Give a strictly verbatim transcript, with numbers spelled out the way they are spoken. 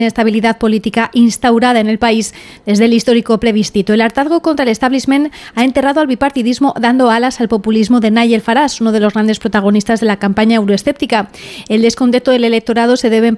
inestabilidad política instaurada en el país desde el histórico plebiscito. El hartazgo contra el establishment ha enterrado al bipartidismo, dando alas al populismo de Nigel Farage, uno de los grandes protagonistas de la campaña euroescéptica. El descontento del electorado se debe en